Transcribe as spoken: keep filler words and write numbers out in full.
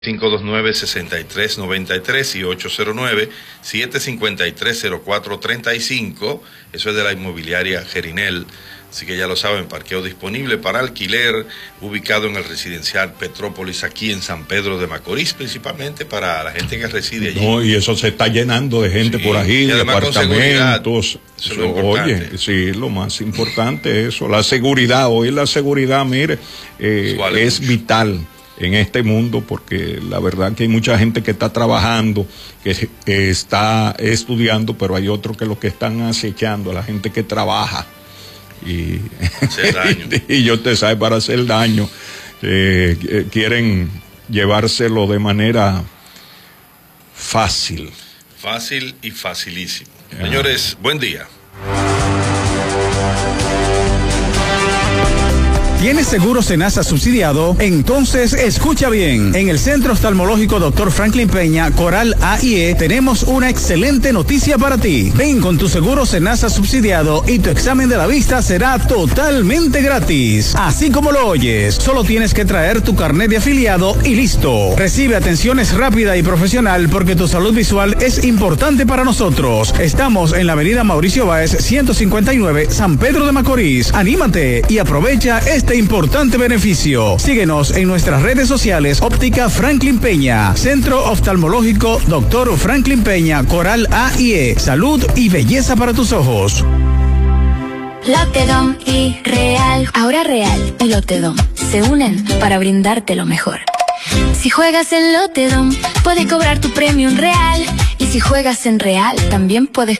cinco dos nueve, seis tres nueve tres y ocho cero nueve, siete cinco tres, cero cuatro tres cinco. Eso es de la inmobiliaria Gerinel. Así que ya lo saben, parqueo disponible para alquiler, ubicado en el residencial Petrópolis, aquí en San Pedro de Macorís, principalmente para la gente que reside allí. No, y eso se está llenando de gente sí, por ahí, de apartamentos. Eso es lo importante. Oye, sí, lo más importante es eso, la seguridad. Hoy la seguridad, mire, eh, es vital en este mundo, porque la verdad que hay mucha gente que está trabajando, que, que está estudiando, pero hay otros que lo que están acechando, la gente que trabaja. Y, y yo te sabe, para hacer daño, eh, quieren llevárselo de manera fácil. Fácil y facilísimo. Ah. Señores, buen día. ¿Tienes seguro Senasa subsidiado? Entonces escucha bien. En el Centro Oftalmológico doctor Franklin Peña, Coral A y E, tenemos una excelente noticia para ti. Ven con tu seguro Senasa subsidiado y tu examen de la vista será totalmente gratis. Así como lo oyes, solo tienes que traer tu carnet de afiliado y listo. Recibe atenciones rápida y profesional porque tu salud visual es importante para nosotros. Estamos en la avenida Mauricio Báez, ciento cincuenta y nueve, San Pedro de Macorís. Anímate y aprovecha este importante beneficio. Síguenos en nuestras redes sociales. Óptica Franklin Peña, Centro Oftalmológico doctor Franklin Peña, Coral A y E. Salud y belleza para tus ojos. Lotedom y Real. Ahora Real y Lotedom se unen para brindarte lo mejor. Si juegas en Lotedom, puedes cobrar tu premio en Real. Y si juegas en Real, también puedes